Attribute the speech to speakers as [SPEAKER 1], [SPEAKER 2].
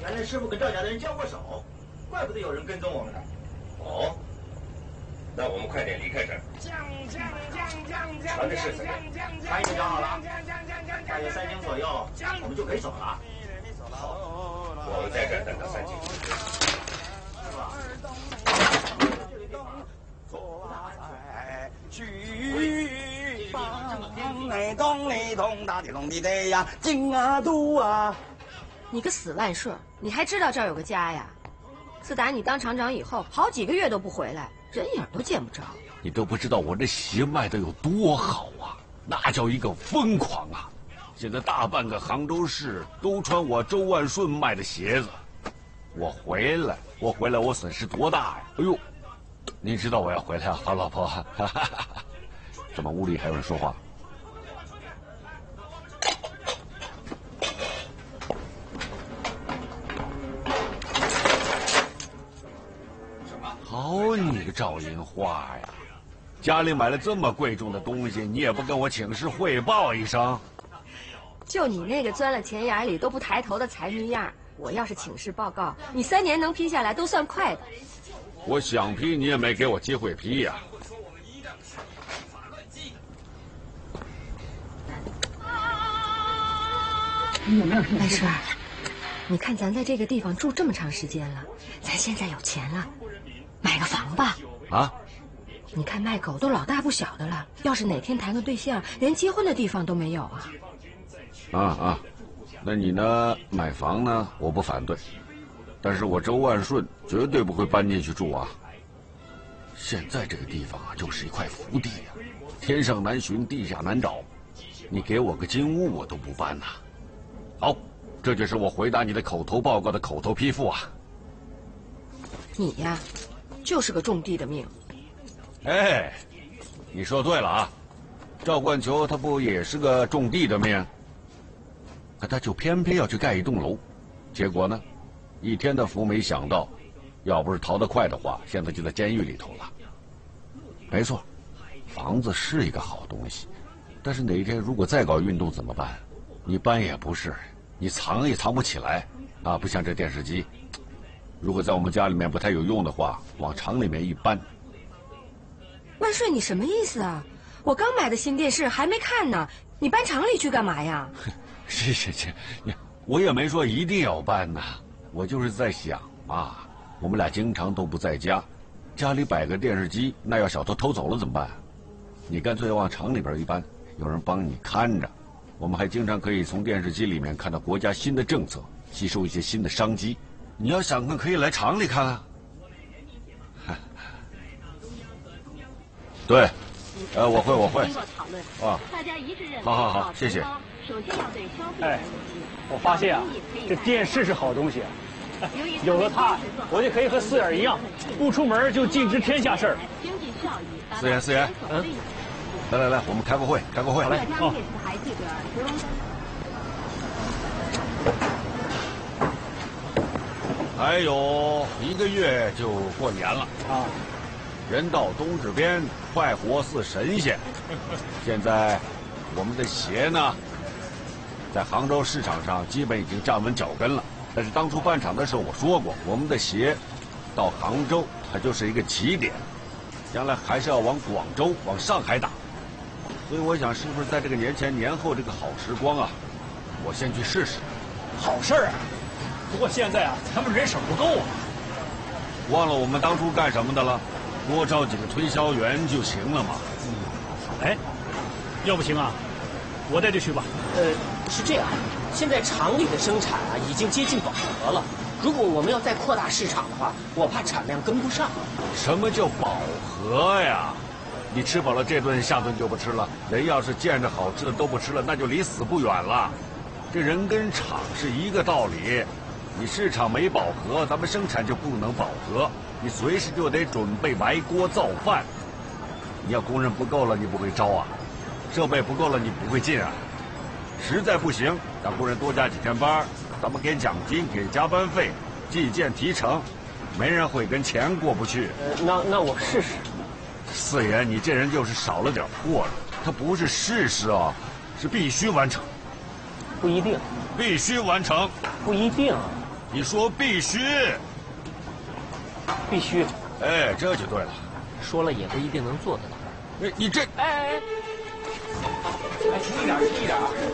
[SPEAKER 1] 原来师傅跟赵家的人交过手，怪不得有人跟踪我们呢。
[SPEAKER 2] 哦，那我们快点离开这儿。传的是怎样？
[SPEAKER 1] 他已经讲好了，大约3更左右，我们就可以走了。
[SPEAKER 2] 好，我们在这儿等到3更。
[SPEAKER 1] 是吧？
[SPEAKER 3] 去帮内咚里咚哒的咚的的呀，进啊嘟啊！
[SPEAKER 4] 你个死万顺，你还知道这儿有个家呀？自打你当厂长以后，好几个月都不回来，人影都见不着。
[SPEAKER 5] 你都不知道我这鞋卖的有多好啊，那叫一个疯狂啊！现在大半个杭州市都穿我周万顺卖的鞋子。我回来，我损失多大呀！哎呦，你知道我要回来啊，好老婆。怎么屋里还有人说话？好你个赵银花呀！家里买了这么贵重的东西，你也不跟我请示汇报一声？
[SPEAKER 4] 就你那个钻了钱眼里都不抬头的财迷样，我要是请示报告，你3年能批下来都算快的。
[SPEAKER 5] 我想批，你也没给我机会批呀。
[SPEAKER 4] 万顺，你看咱在这个地方住这么长时间了，咱现在有钱了，买个房吧。
[SPEAKER 5] 啊？
[SPEAKER 4] 你看卖狗都老大不小的了，要是哪天谈个对象，连结婚的地方都没有啊。
[SPEAKER 5] 那你呢？买房呢？我不反对，但是我周万顺绝对不会搬进去住啊。现在这个地方啊，就是一块福地啊，天上难寻，地下难找，你给我个金屋，我都不搬呐。好，这就是我回答你的口头报告的口头批复啊。
[SPEAKER 4] 你呀，就是个种地的命。
[SPEAKER 5] 哎，你说对了啊，赵冠球他不也是个种地的命？可他就偏偏要去盖一栋楼，结果呢，一天的福没想到，要不是逃得快的话，现在就在监狱里头了。没错，房子是一个好东西，但是哪一天如果再搞运动怎么办？你搬也不是，你藏也藏不起来啊！不像这电视机，如果在我们家里面不太有用的话，往厂里面一搬。
[SPEAKER 4] 万顺，你什么意思啊？我刚买的新电视还没看呢，你搬厂里去干嘛呀？
[SPEAKER 5] 是，我也没说一定要搬呐，我就是在想啊，我们俩经常都不在家，家里摆个电视机，那要小偷偷走了怎么办？你干脆往厂里边一搬，有人帮你看着，我们还经常可以从电视机里面看到国家新的政策，吸收一些新的商机。你要想看，可以来厂里看啊。对，我会。啊，好，谢谢。
[SPEAKER 6] 哎，我发现啊，这电视是好东西啊，有了它，我就可以和四眼一样，不出门就尽知天下事儿。
[SPEAKER 5] 四眼，来，我们开个会。
[SPEAKER 6] 好嘞，哦。
[SPEAKER 5] 还有1个月就过年了啊！人到冬至边，快活似神仙。现在我们的鞋呢，在杭州市场上基本已经站稳脚跟了。但是当初办厂的时候我说过，我们的鞋到杭州它就是一个起点，将来还是要往广州、往上海打。所以我想，是不是在这个年前年后这个好时光啊，我先去试试。
[SPEAKER 6] 好事儿啊！不过现在啊，咱们人手不够啊。
[SPEAKER 5] 忘了我们当初干什么的了？多招几个推销员就行了嘛。
[SPEAKER 6] 哎，要不行啊，我带队去吧。
[SPEAKER 7] 是这样，现在厂里的生产啊已经接近饱和了。如果我们要再扩大市场的话，我怕产量跟不上。
[SPEAKER 5] 什么叫饱和呀？你吃饱了这顿，下顿就不吃了。人要是见着好吃的都不吃了，那就离死不远了。这人跟厂是一个道理。你市场没饱和，咱们生产就不能饱和。你随时就得准备埋锅造饭。你要工人不够了，你不会招啊；设备不够了，你不会进啊。实在不行，让工人多加几天班，咱们给奖金，给加班费，计件提成，没人会跟钱过不去。
[SPEAKER 7] 那我试试。
[SPEAKER 5] 四爷，你这人就是少了点魄力。他不是试试啊，是必须完成。
[SPEAKER 7] 不一定。
[SPEAKER 5] 必须完成。
[SPEAKER 7] 不一定。
[SPEAKER 5] 你说必须。
[SPEAKER 6] 必须。
[SPEAKER 5] 哎，这就对了。
[SPEAKER 7] 说了也不一定能做得到。
[SPEAKER 5] 你这……
[SPEAKER 6] 哎，轻一点，轻一点啊！